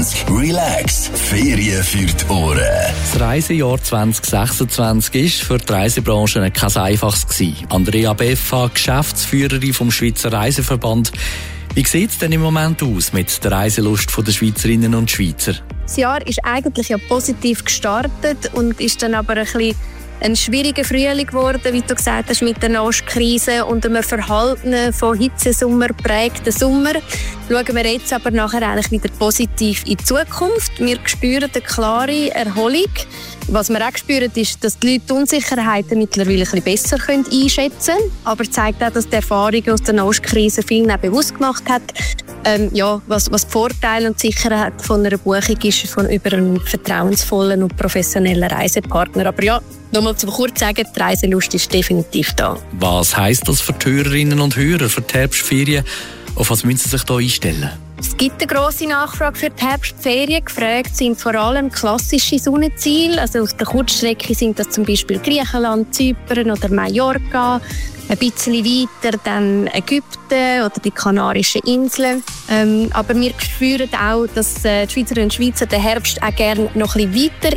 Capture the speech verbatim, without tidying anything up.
sechsundzwanzig. Relax. Ferien für die Ohren. Das Reisejahr zwanzig sechsundzwanzig war für die Reisebranche kein einfaches gewesen. Andrea Beffa, Geschäftsführerin vom Schweizer Reiseverband. Wie sieht es denn im Moment aus mit der Reiselust der Schweizerinnen und Schweizer? Das Jahr ist eigentlich ja positiv gestartet und ist dann aber ein bisschen ein schwieriger Frühling geworden, wie du gesagt hast, mit der Nastkrise und einem verhaltenen, von Hitzesommer geprägten Sommer. Schauen wir jetzt aber nachher eigentlich wieder positiv in die Zukunft. Wir spüren eine klare Erholung. Was wir auch spüren, ist, dass die Leute die Unsicherheiten mittlerweile ein bisschen besser einschätzen können. Aber es zeigt auch, dass die Erfahrung aus der Nastkrise vielen auch bewusst gemacht hat, ähm, ja, was, was die Vorteile und die Sicherheit von einer Buchung ist, von über einen vertrauensvollen und professionellen Reisepartner. Aber ja, nochmal zu kurz sagen, die Reiselust ist definitiv da. Was heisst das für die Hörerinnen und Hörer für die Herbstferien? Auf was müssen Sie sich hier einstellen? Es gibt eine grosse Nachfrage für die Herbstferien. Gefragt sind vor allem klassische Sonnenziele. Also auf der Kurzstrecke sind das zum Beispiel Griechenland, Zypern oder Mallorca. Ein bisschen weiter dann Ägypten oder die Kanarischen Inseln. Ähm, aber wir spüren auch, dass äh, die Schweizerinnen und Schweizer den Herbst auch gerne noch ein bisschen weiter